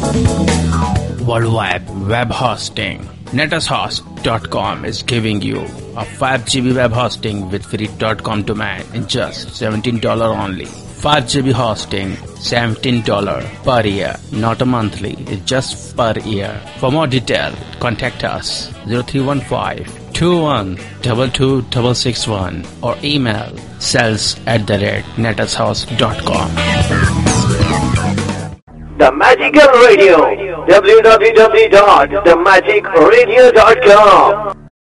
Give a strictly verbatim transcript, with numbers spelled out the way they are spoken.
Worldwide web hosting. Netashost dot com is giving you a five G B web hosting with free .com domain in just seventeen dollars only. five G B hosting, seventeen dollars per year, not a monthly, it's just per year. For more detail, contact us zero three one five, two one two two six six one or email sales at the rate netashost dot com. The Magical Radio, w w w dot the magic radio dot com.